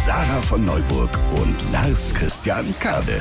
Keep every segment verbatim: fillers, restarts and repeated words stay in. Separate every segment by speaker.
Speaker 1: Sarah von Neuburg und Lars Christian Kade.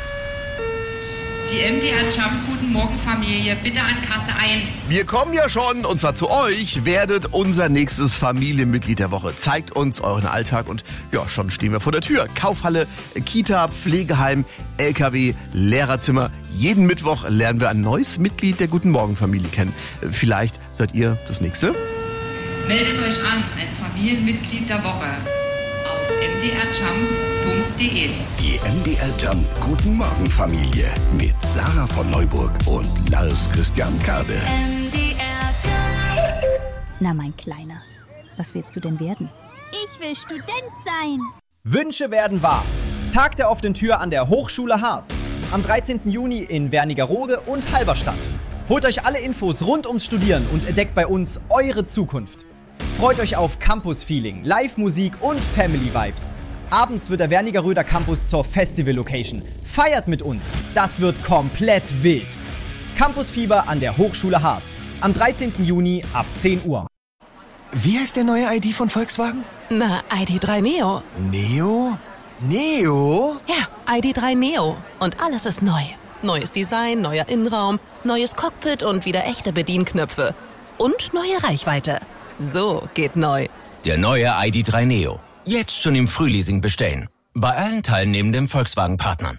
Speaker 2: Die M D R Jump Guten Morgen Familie, bitte an Kasse eins.
Speaker 3: Wir kommen ja schon, und zwar zu euch, werdet unser nächstes Familienmitglied der Woche. Zeigt uns euren Alltag und ja, schon stehen wir vor der Tür. Kaufhalle, Kita, Pflegeheim, L K W, Lehrerzimmer. Jeden Mittwoch lernen wir ein neues Mitglied der Guten Morgen Familie kennen. Vielleicht seid ihr das nächste?
Speaker 2: Meldet euch an als Familienmitglied der Woche auf m d r jump punkt d e.
Speaker 1: Die M D R Jump Guten Morgen Familie mit Sarah von Neuburg und Lars Christian Kade.
Speaker 4: M D R Jump.
Speaker 5: Na, mein Kleiner, was willst du denn werden?
Speaker 4: Ich will Student sein.
Speaker 6: Wünsche werden wahr. Tag der offenen Tür an der Hochschule Harz. Am dreizehnten Juni in Wernigerode und Halberstadt. Holt euch alle Infos rund ums Studieren und entdeckt bei uns eure Zukunft. Freut euch auf Campus-Feeling, Live-Musik und Family-Vibes. Abends wird der Wernigeröder Campus zur Festival-Location. Feiert mit uns, das wird komplett wild. Campusfieber an der Hochschule Harz. Am dreizehnten Juni ab zehn Uhr.
Speaker 7: Wie heißt der neue I D von Volkswagen?
Speaker 8: Na, I D drei Neo.
Speaker 7: Neo? Neo?
Speaker 8: Ja, I D drei Neo. Und alles ist neu. Neues Design, neuer Innenraum, neues Cockpit und wieder echte Bedienknöpfe. Und neue Reichweite. So geht neu.
Speaker 9: Der neue I D drei Neo. Jetzt schon im Frühleasing bestellen. Bei allen teilnehmenden Volkswagen-Partnern.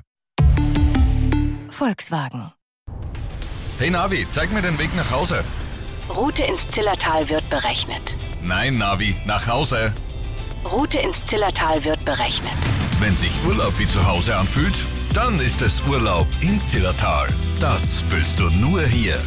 Speaker 8: Volkswagen.
Speaker 10: Hey Navi, zeig mir den Weg nach Hause.
Speaker 11: Route ins Zillertal wird berechnet.
Speaker 10: Nein, Navi, nach Hause.
Speaker 11: Route ins Zillertal wird berechnet.
Speaker 10: Wenn sich Urlaub wie zu Hause anfühlt, dann ist es Urlaub im Zillertal. Das fühlst du nur hier.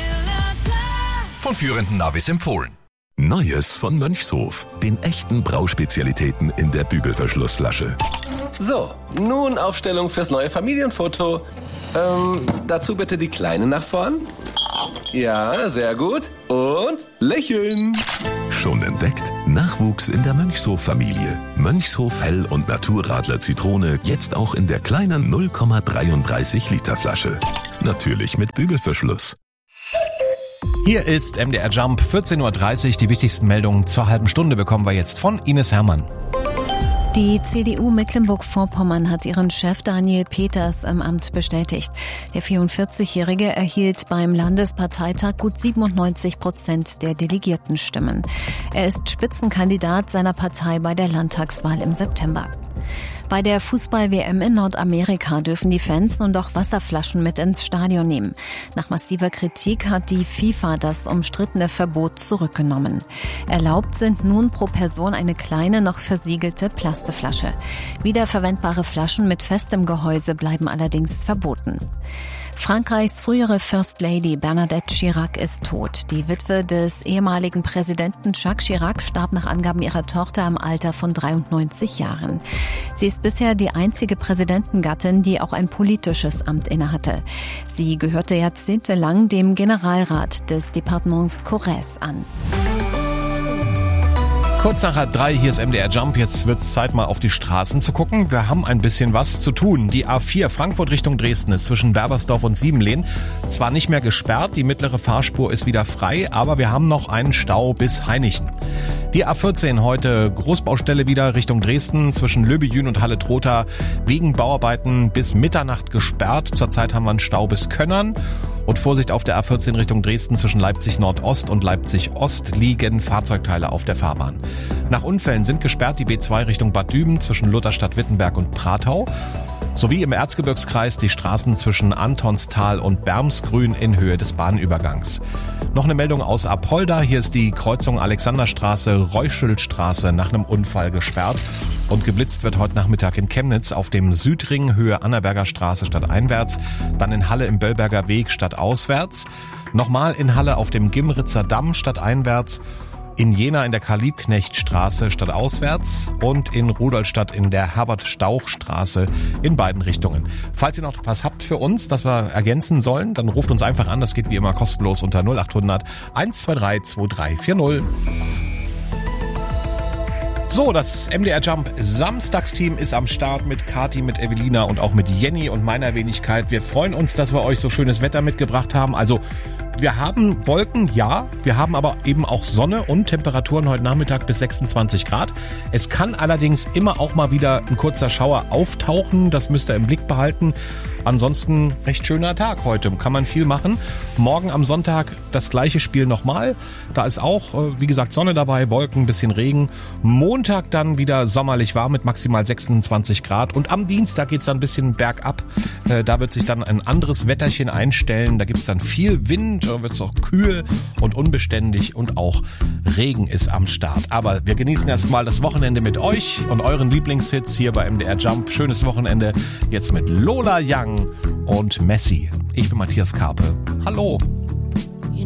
Speaker 10: Von führenden Navis empfohlen.
Speaker 12: Neues von Mönchshof. Den echten Brauspezialitäten in der Bügelverschlussflasche.
Speaker 13: So, nun Aufstellung fürs neue Familienfoto. Ähm, dazu bitte die Kleine nach vorn. Ja, sehr gut. Und lächeln.
Speaker 12: Schon entdeckt? Nachwuchs in der Mönchshof-Familie. Mönchshof Hell- und Naturradler Zitrone jetzt auch in der kleinen null Komma dreiunddreißig Liter Flasche. Natürlich mit Bügelverschluss.
Speaker 14: Hier ist M D R Jump, vierzehn Uhr dreißig. Die wichtigsten Meldungen zur halben Stunde bekommen wir jetzt von Ines Herrmann.
Speaker 5: Die C D U Mecklenburg-Vorpommern hat ihren Chef Daniel Peters im Amt bestätigt. Der vierundvierzigjährige erhielt beim Landesparteitag gut siebenundneunzig Prozent der Delegiertenstimmen. Er ist Spitzenkandidat seiner Partei bei der Landtagswahl im September. Bei der Fußball-W M in Nordamerika dürfen die Fans nun doch Wasserflaschen mit ins Stadion nehmen. Nach massiver Kritik hat die FIFA das umstrittene Verbot zurückgenommen. Erlaubt sind nun pro Person eine kleine, noch versiegelte Plastikflasche. Wiederverwendbare Flaschen mit festem Gehäuse bleiben allerdings verboten. Frankreichs frühere First Lady Bernadette Chirac ist tot. Die Witwe des ehemaligen Präsidenten Jacques Chirac starb nach Angaben ihrer Tochter im Alter von dreiundneunzig Jahren. Sie ist bisher die einzige Präsidentengattin, die auch ein politisches Amt innehatte. Sie gehörte jahrzehntelang dem Generalrat des Departements Corrèze an.
Speaker 14: Kurz nach halb drei, hier ist M D R Jump. Jetzt wird's Zeit, mal auf die Straßen zu gucken. Wir haben ein bisschen was zu tun. Die A vier Frankfurt Richtung Dresden ist zwischen Berbersdorf und Siebenlehn zwar nicht mehr gesperrt, die mittlere Fahrspur ist wieder frei, aber wir haben noch einen Stau bis Hainichen. Die A vierzehn heute Großbaustelle wieder Richtung Dresden zwischen Löbejün und Halle-Trotha wegen Bauarbeiten bis Mitternacht gesperrt. Zurzeit haben wir einen Stau bis Könnern. Und Vorsicht auf der A vierzehn Richtung Dresden zwischen Leipzig Nordost und Leipzig Ost liegen Fahrzeugteile auf der Fahrbahn. Nach Unfällen sind gesperrt die B zwei Richtung Bad Düben zwischen Lutherstadt-Wittenberg und Pratau. Sowie im Erzgebirgskreis die Straßen zwischen Antonstal und Bermsgrün in Höhe des Bahnübergangs. Noch eine Meldung aus Apolda. Hier ist die Kreuzung Alexanderstraße, Reuschelstraße nach einem Unfall gesperrt. Und geblitzt wird heute Nachmittag in Chemnitz auf dem Südring Höhe Annaberger Straße stadteinwärts. Dann in Halle im Böllberger Weg stadtauswärts. Nochmal in Halle auf dem Gimritzer Damm stadteinwärts. In Jena in der Karl-Liebknecht-Straße stadtauswärts und in Rudolstadt in der Herbert-Stauch-Straße in beiden Richtungen. Falls ihr noch was habt für uns, das wir ergänzen sollen, dann ruft uns einfach an. Das geht wie immer kostenlos unter null acht hundert eins zwei drei zwei drei vier null. So, das M D R Jump Samstagsteam ist am Start mit Kati, mit Evelina und auch mit Jenny und meiner Wenigkeit. Wir freuen uns, dass wir euch so schönes Wetter mitgebracht haben. Also wir haben Wolken, ja, wir haben aber eben auch Sonne und Temperaturen heute Nachmittag bis sechsundzwanzig Grad. Es kann allerdings immer auch mal wieder ein kurzer Schauer auftauchen, das müsst ihr im Blick behalten. Ansonsten recht schöner Tag heute, kann man viel machen. Morgen am Sonntag das gleiche Spiel nochmal. Da ist auch, wie gesagt, Sonne dabei, Wolken, bisschen Regen. Montag dann wieder sommerlich warm mit maximal sechsundzwanzig Grad. Und am Dienstag geht's dann ein bisschen bergab. Da wird sich dann ein anderes Wetterchen einstellen. Da gibt's dann viel Wind, da wird's auch kühl und unbeständig und auch Regen ist am Start. Aber wir genießen erstmal das Wochenende mit euch und euren Lieblingshits hier bei M D R Jump. Schönes Wochenende jetzt mit Lola Young und Messi. Ich bin Matthias Karpe. Hallo.